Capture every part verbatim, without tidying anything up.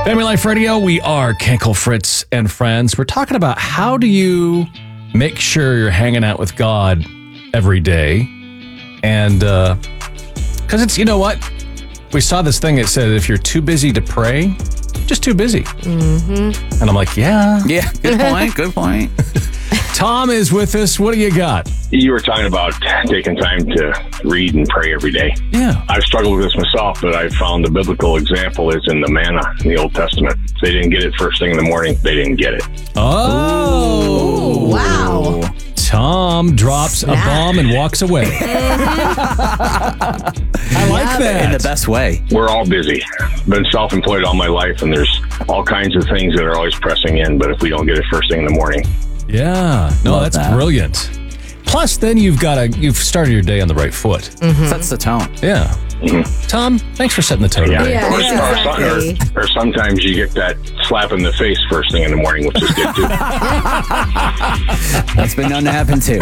Family Life Radio, we are Kenkel, Fritz, and friends. We're talking about how do you make sure you're hanging out with God every day. And, uh, because it's, you know what? We saw this thing that said if you're too busy to pray, you're just too busy. Mm-hmm. And I'm like, yeah. Yeah, good point, good point. Tom is with us. What do you got? You were talking about taking time to read and pray every day. Yeah. I've struggled with this myself, but I found the biblical example is in the manna in the Old Testament. If they didn't get it first thing in the morning, they didn't get it. Oh. Ooh, wow. Tom drops a bomb and walks away. I like that. In the best way. We're all busy. Been self-employed all my life, and there's all kinds of things that are always pressing in, but if we don't get it first thing in the morning. Yeah. No, Love that's that. brilliant. Plus, then you've got a, you've started your day on the right foot. Mm-hmm. Sets the tone. Yeah. Mm-hmm. Tom, thanks for setting the tone. Yeah. today. Yeah, or, exactly. or, or sometimes you get that slap in the face first thing in the morning, which is good too. That's been known to happen too.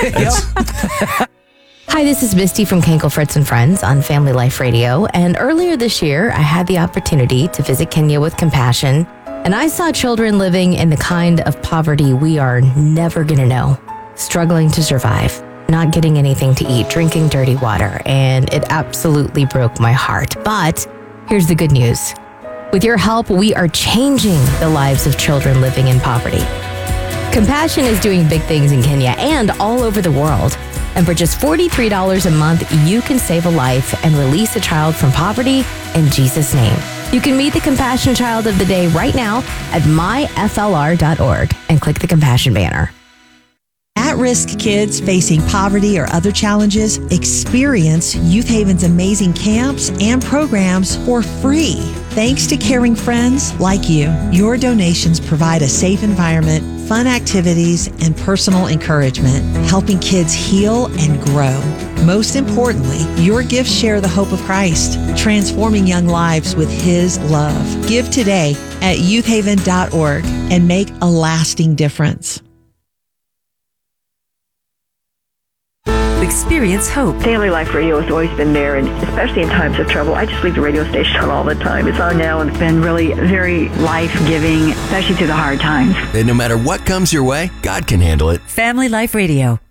Hi, this is Misty from Kenkel, Fritz, and Friends on Family Life Radio. And earlier this year, I had the opportunity to visit Kenya with Compassion. And I saw children living in the kind of poverty we are never going to know, struggling to survive, not getting anything to eat, drinking dirty water, and it absolutely broke my heart. But here's the good news. With your help, we are changing the lives of children living in poverty. Compassion is doing big things in Kenya and all over the world. And for just forty-three dollars a month, you can save a life and release a child from poverty in Jesus' name. You can meet the Compassion Child of the Day right now at my f l r dot org and click the Compassion banner. At-risk kids facing poverty or other challenges experience Youth Haven's amazing camps and programs for free. Thanks to caring friends like you, your donations provide a safe environment, fun activities, and personal encouragement, helping kids heal and grow. Most importantly, your gifts share the hope of Christ, transforming young lives with His love. Give today at youth haven dot org and make a lasting difference. Experience hope. Family Life Radio has always been there, and especially in times of trouble. I just leave the radio station on all the time. It's on now, and it's been really very life-giving, especially through the hard times. And no matter what comes your way, God can handle it. Family Life Radio.